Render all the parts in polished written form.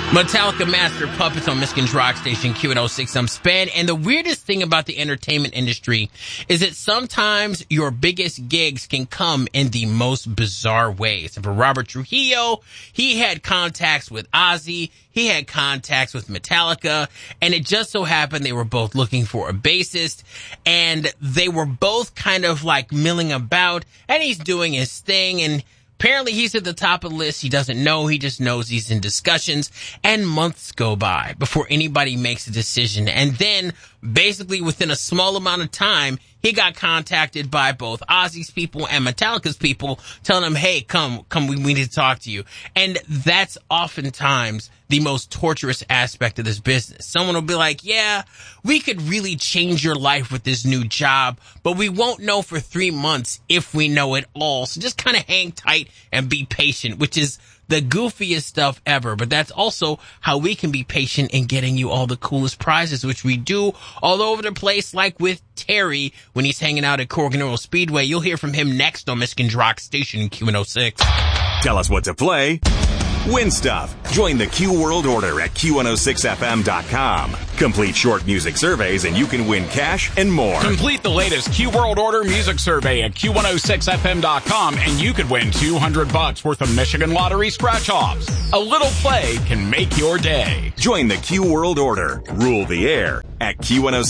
Metallica Master Puppets on Michigan's Rock Station Q106. I'm Span, and the weirdest thing about the entertainment industry is that sometimes your biggest gigs can come in the most bizarre ways. And for Robert Trujillo, he had contacts with Ozzy, he had contacts with Metallica, and it just so happened they were both looking for a bassist, and they were both kind of like milling about, and he's doing his thing, and apparently he's at the top of the list. He doesn't know. He just knows he's in discussions. And months go by before anybody makes a decision. And then, basically within a small amount of time, he got contacted by both Ozzy's people and Metallica's people telling him, hey, come, we need to talk to you. And that's oftentimes the most torturous aspect of this business. Someone will be like, yeah, we could really change your life with this new job, but we won't know for 3 months if we know it all. So just kind of hang tight and be patient, which is the goofiest stuff ever. But that's also how we can be patient in getting you all the coolest prizes, which we do all over the place, like with Terry when he's hanging out at Corrigan Oil Speedway. You'll hear from him next on Michigan's Rock Station Q106. Tell us what to play. Win stuff. Join the Q World Order at Q106FM.com. Complete short music surveys and you can win cash and more. Complete the latest Q World Order music survey at Q106FM.com and you could win $200 worth of Michigan Lottery scratch-offs. A little play can make your day. Join the Q World Order. Rule the air at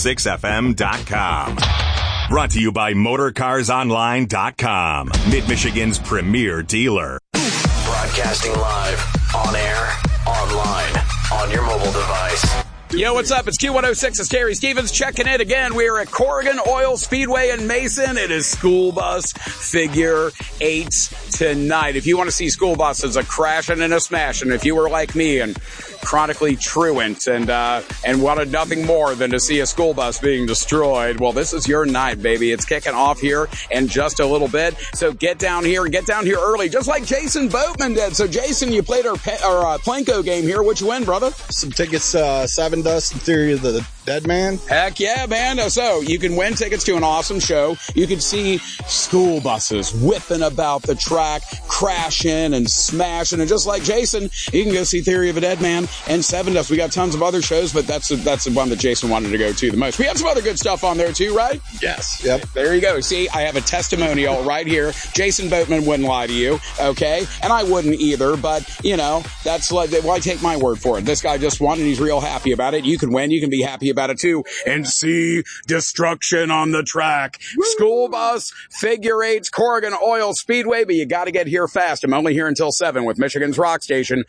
Q106FM.com. Brought to you by MotorCarsOnline.com, Mid-Michigan's premier dealer. Broadcasting live, on air, online, on your mobile device. Yo, what's up? It's Q106. It's Terry Stevens checking in again. We are at Corrigan Oil Speedway in Mason. It is school bus figure eights tonight. If you want to see school buses a crashing and a smashing, if you were like me and chronically truant and wanted nothing more than to see a school bus being destroyed, well, this is your night, baby. It's kicking off here in just a little bit. So get down here and get down here early, just like Jason Boatman did. So, Jason, you played our Plinko game here. What you win, brother? Some tickets, Seven Dust and Theory of the Dead Man. Heck yeah, man. So you can win tickets to an awesome show. You can see school buses whipping about the track, crashing and smashing. And just like Jason, you can go see Theory of a Dead Man and Seven Dust. We got tons of other shows, but that's the one that Jason wanted to go to the most. We have some other good stuff on there too, right? Yes. Yep. There you go. See, I have a testimonial right here. Jason Boatman wouldn't lie to you, okay? And I wouldn't either, but, you know, that's like, why take my word for it? This guy just won and he's real happy about it. You can win. You can be happy about it too. And see destruction on the track. Woo! School bus, figure eights, Corrigan Oil Speedway, but you got to get here fast. I'm only here until 7 with Michigan's Rock Station,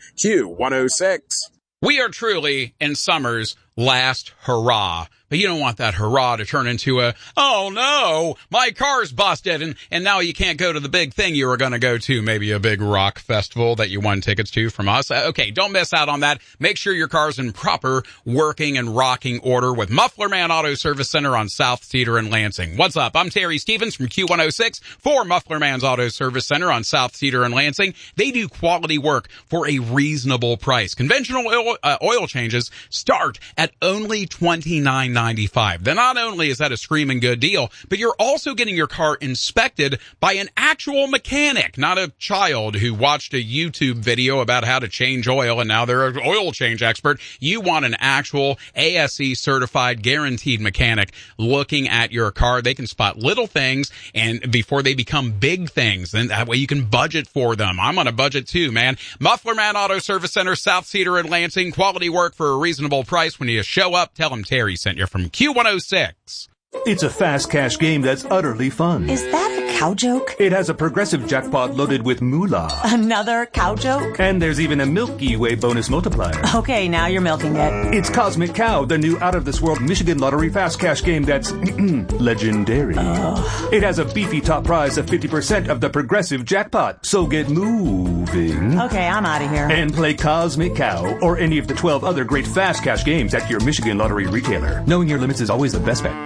Q106. We are truly in summer's last hurrah. But you don't want that hurrah to turn into a, oh no, my car's busted, and now you can't go to the big thing you were going to go to, maybe a big rock festival that you won tickets to from us. Okay, don't miss out on that. Make sure your car's in proper working and rocking order with Muffler Man Auto Service Center on South Cedar and Lansing. What's up? I'm Terry Stevens from Q106 for Muffler Man's Auto Service Center on South Cedar and Lansing. They do quality work for a reasonable price. Conventional oil changes start at only $29.95. Then not only is that a screaming good deal, but you're also getting your car inspected by an actual mechanic, not a child who watched a YouTube video about how to change oil and now they're an oil change expert. You want an actual ASE certified guaranteed mechanic looking at your car. They can spot little things and before they become big things. Then that way you can budget for them. I'm on a budget too, man. Muffler Man Auto Service Center, South Cedar and Lansing. Quality work for a reasonable price. When you show up, tell them Terry sent you from Q106. It's a fast cash game that's utterly fun. Is that a cow joke? It has a progressive jackpot loaded with moolah. Another cow joke? And there's even a Milky Way bonus multiplier. Okay, now you're milking it. It's Cosmic Cow, the new out-of-this-world Michigan Lottery fast cash game that's legendary. It has a beefy top prize of 50% of the progressive jackpot. So get moving. Okay, I'm out of here. And play Cosmic Cow or any of the 12 other great fast cash games at your Michigan Lottery retailer. Knowing your limits is always the best bet.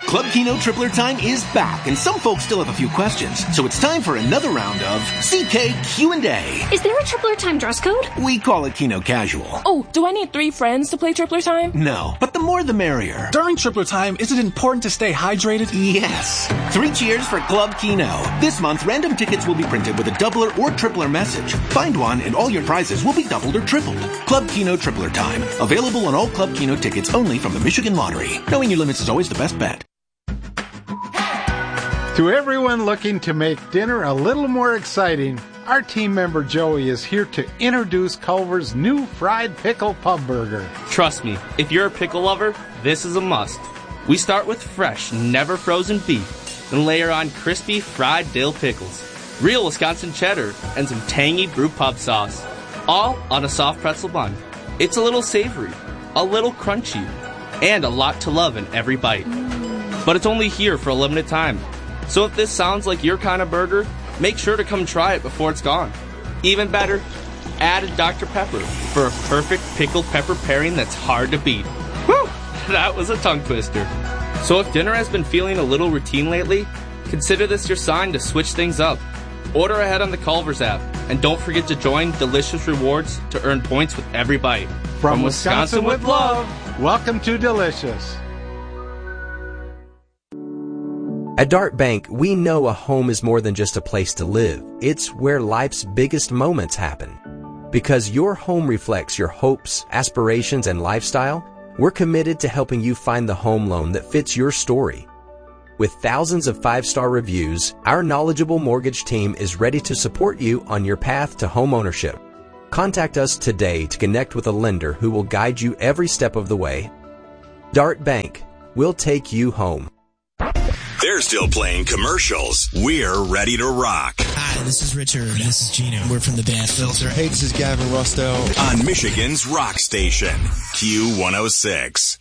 Club Keno Tripler Time is back, and some folks still have a few questions. So it's time for another round of CK Q&A. Is there a Tripler Time dress code? We call it Keno Casual. Oh, do I need 3 friends to play Tripler Time? No, but the more the merrier. During Tripler Time, is it important to stay hydrated? Yes. 3 cheers for Club Keno. This month, random tickets will be printed with a doubler or tripler message. Find one, and all your prizes will be doubled or tripled. Club Keno Tripler Time. Available on all Club Keno tickets only from the Michigan Lottery. Knowing your limits is always the best bet. To everyone looking to make dinner a little more exciting, our team member Joey is here to introduce Culver's new fried pickle pub burger. Trust me, if you're a pickle lover, this is a must. We start with fresh, never frozen beef, then layer on crispy fried dill pickles, real Wisconsin cheddar, and some tangy brew pub sauce, all on a soft pretzel bun. It's a little savory, a little crunchy, and a lot to love in every bite. But it's only here for a limited time. So if this sounds like your kind of burger, make sure to come try it before it's gone. Even better, add a Dr. Pepper for a perfect pickled pepper pairing that's hard to beat. Whew, that was a tongue twister. So if dinner has been feeling a little routine lately, consider this your sign to switch things up. Order ahead on the Culver's app, and don't forget to join Delicious Rewards to earn points with every bite. From Wisconsin with love, welcome to Delicious. At Dart Bank, we know a home is more than just a place to live. It's where life's biggest moments happen. Because your home reflects your hopes, aspirations, and lifestyle, we're committed to helping you find the home loan that fits your story. With thousands of 5-star reviews, our knowledgeable mortgage team is ready to support you on your path to home ownership. Contact us today to connect with a lender who will guide you every step of the way. Dart Bank, we'll take you home. They're still playing commercials. We're ready to rock. Hi, this is Richard. This is Gino. We're from the band Filter. Hey, this is Gavin Rossdale. On Michigan's rock station, Q106.